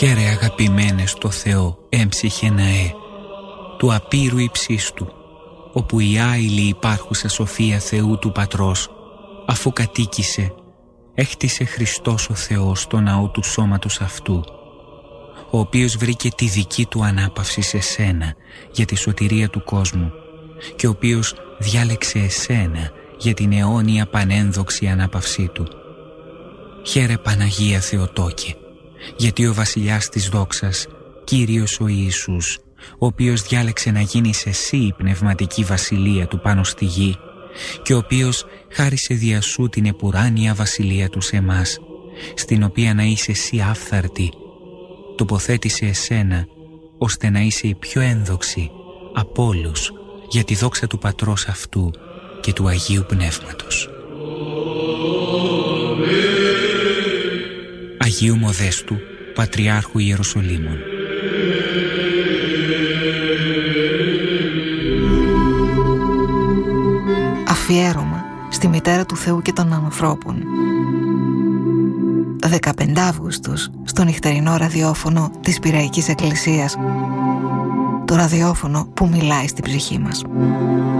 Και ρε αγαπημένε στο Θεό έμψυχε ναέ, του απείρου υψίστου, όπου η άειλη υπάρχουσα σοφία Θεού του Πατρός, αφού κατοίκησε, έχτισε Χριστός ο Θεός στο ναό του σώματος αυτού, ο οποίος βρήκε τη δική του ανάπαυση σε σένα για τη σωτηρία του κόσμου και ο οποίος διάλεξε εσένα για την αιώνια πανένδοξη ανάπαυσή του. Χαίρε Παναγία Θεοτόκε, γιατί ο βασιλιάς της δόξας, Κύριος ο Ιησούς, ο οποίος διάλεξε να γίνεις εσύ η πνευματική βασιλεία του πάνω στη γη και ο οποίος χάρισε δια σου την επουράνια βασιλεία του σε εμάς, στην οποία να είσαι εσύ άφθαρτη, τοποθέτησε εσένα ώστε να είσαι η πιο ένδοξη από όλους για τη δόξα του Πατρός αυτού και του Αγίου Πνεύματος. Αγίου Μοδέστου, Πατριάρχου Ιεροσολύμων. Αφιέρωμα στη Μητέρα του Θεού και των ανθρώπων. 15 Αύγουστος, στο νυχτερινό ραδιόφωνο της Πειραϊκής Εκκλησίας. Το ραδιόφωνο που μιλάει στην ψυχή μας.